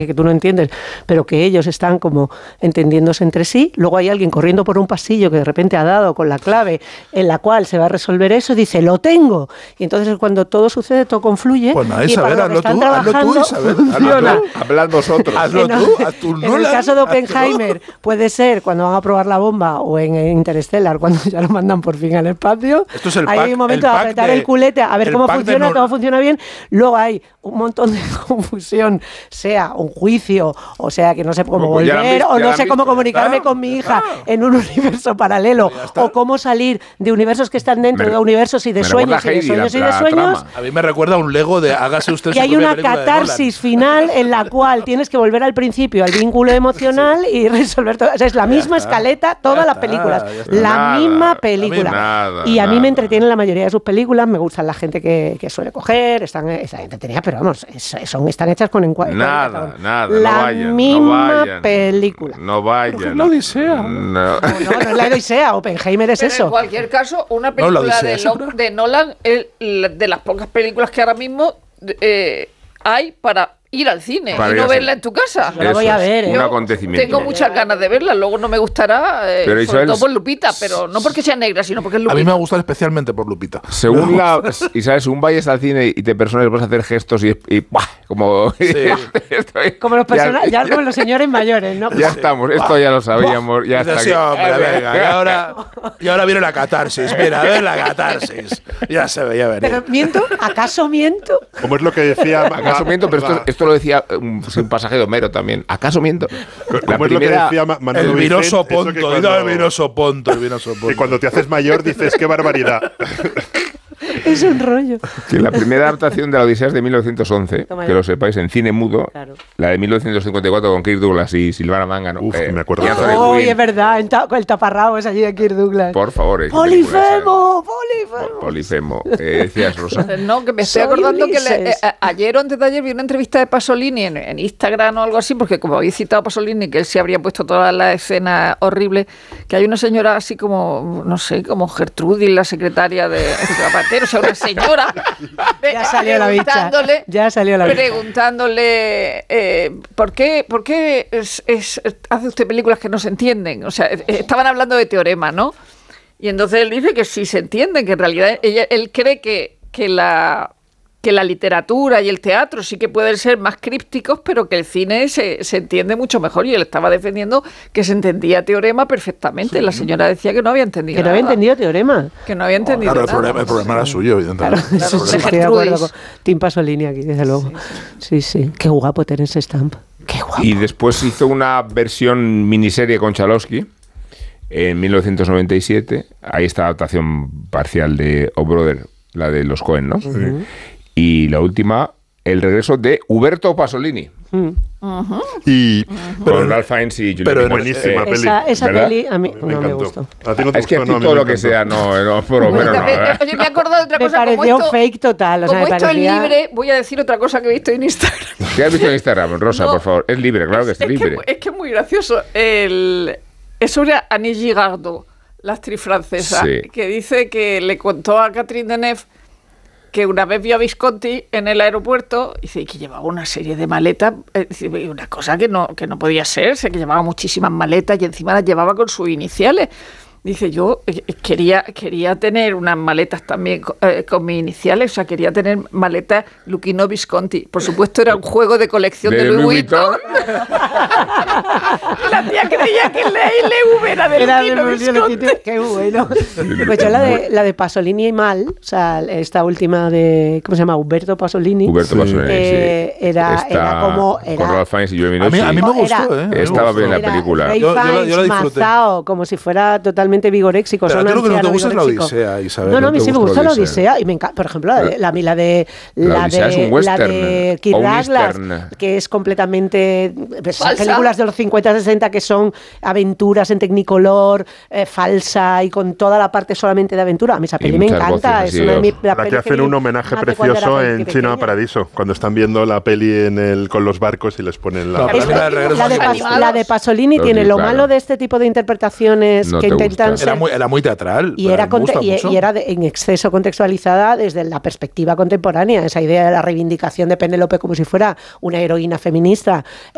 que tú no entiendes, pero que ellos están como entendiéndose entre sí. Luego hay alguien corriendo por un pasillo que de repente ha dado con la clave en la cual se va a resolver eso, dice, lo tengo. Y entonces cuando todo sucede, todo confluye. Pues nada, y Isabel, hazlo tú, Isabel. Hablad vosotros. Hazlo tú. En el caso de Oppenheimer, puede ser cuando van a probar la bomba o en Interstellar, cuando ya lo mandan por fin al espacio. Esto es el hay pack, un momento de apretar el culete a ver cómo funciona, todo funciona bien. Luego hay un montón de confusión, sea un juicio, o sea que no sé cómo volver, o no sé cómo comunicarme con mi hija en un universo paralelo, o cómo salir de universos que están dentro de universos y de sueños y de sueños y de sueños. A mí me recuerda un Lego de hágase usted su propia película. Y hay una catarsis final en la cual tienes que volver al principio, al vínculo emocional y resolver todo. O sea, es la misma escaleta, todas las películas. La misma película. Y a mí me entretienen la mayoría de sus películas, me gustan la gente que suele coger, están entretenidas, pero vamos, están hechas con encuadre. Nada, la misma película. No vayan. La Odisea. No es la Odisea, Oppenheimer es pero eso. En cualquier caso, una película de Nolan es de las pocas películas que ahora mismo hay para ir al cine y no verla en tu casa. Yo la voy a ver. Un acontecimiento. Tengo muchas ganas de verla, luego no me gustará, pero sobre todo por Lupita, pero no porque sea negra, sino porque es Lupita. A mí me ha gustado especialmente por Lupita. Según según vayas al cine y te personas, vas a hacer gestos y ¡buah! Como como los personajes, ya como los señores mayores, ¿no? Ya estamos, esto ya lo sabíamos, ya está. Sí, hombre, venga, y ahora viene la catarsis, mira, a ver la catarsis. Ya se veía venir. Pero miento, ¿acaso miento? Como es lo que decía... ¿Acaso miento? Pero esto lo decía un pasaje de Homero también. ¿Acaso miento? Como es lo que decía Manuel el vinoso Vicente, ponto, el vinoso ponto. Que cuando te haces mayor dices, qué barbaridad. Es un rollo. Que la primera adaptación de la Odisea es de 1911, que lo sepáis, en cine mudo. Claro. La de 1954 con Kirk Douglas y Silvana Mangano. Me acuerdo. Hoy es verdad, el taparrabo es allí de Kirk Douglas. Por favor. Polifemo. ¿Decías, Rosa? No, que me estoy acordando que ayer o antes de ayer vi una entrevista de Pasolini en Instagram o algo así, porque como habéis citado a Pasolini, que él se habría puesto toda la escena horrible, que hay una señora así como, no sé, como Gertrudis, la secretaria de Zapatero, o sea, una señora ya salió la bicha. Preguntándole ¿por qué hace usted películas que no se entienden? O sea, estaban hablando de Teorema, ¿no? Y entonces él dice que sí se entienden, que en realidad él cree que la literatura y el teatro sí que pueden ser más crípticos, pero que el cine se entiende mucho mejor. Y él estaba defendiendo que se entendía Teorema perfectamente. Sí. La señora decía que no había entendido nada. Que no había entendido Teorema. Que no había entendido nada. Claro, el problema era suyo, evidentemente. Claro, estoy de acuerdo con Tim Pasolini aquí, desde luego. Sí. Qué guapo Terence Stamp. Qué guapo. Y después hizo una versión miniserie con Chalosky en 1997. Ahí está la adaptación parcial de O Brother, la de los Coen, ¿no? Uh-huh. Y la última, el regreso de Uberto Pasolini. Y con Ralph Fiennes y Juliette. Pero buenísima peli. Esa peli a mí no me gustó. ¿A ti no te es que gustó? todo lo que sea, no, por lo menos no. Oye, me he acordado de otra cosa. Me pareció fake total. Como esto es libre, voy a decir otra cosa que he visto en Instagram. ¿Qué has visto en Instagram, Rosa, por favor? Es libre, claro que es libre. Es que es muy gracioso. Es sobre Annie Girardot, la actriz francesa, que dice que le contó a Catherine Deneuve que una vez vio a Visconti en el aeropuerto y dice que llevaba una serie de maletas, una cosa que no podía ser, que llevaba muchísimas maletas y encima las llevaba con sus iniciales. Dice, yo quería tener unas maletas también con mis iniciales, o sea, quería tener maletas Luchino Visconti. Por supuesto, era un juego de colección de Louis Vuitton. La tía creía que la LV era de Luchino Visconti. Qué bueno. Pues yo la de Pasolini y Mal, o sea, esta última de, ¿cómo se llama? Humberto Pasolini. Era como... Con Ralph Fiennes y Juliette. A mí me gustó, Estaba bien la película. Yo la disfruté. Como si fuera totalmente vigoréxico. Pero creo que no te gusta es la Odisea, Isabel. No, a mí sí me gusta la Odisea. Y me encanta, por ejemplo, la de Kirk Douglas, que es completamente películas de los 50-60 que son aventuras en Technicolor, falsa y con toda la parte solamente de aventura. A mí esa peli me encanta. Es una de mis la que hacen un homenaje precioso en Chino a Paradiso, cuando están viendo la peli con los barcos y les ponen la de Pasolini tiene lo malo de este tipo de interpretaciones que intentan era muy teatral y era en exceso contextualizada desde la perspectiva contemporánea, esa idea de la reivindicación de Penélope como si fuera una heroína feminista.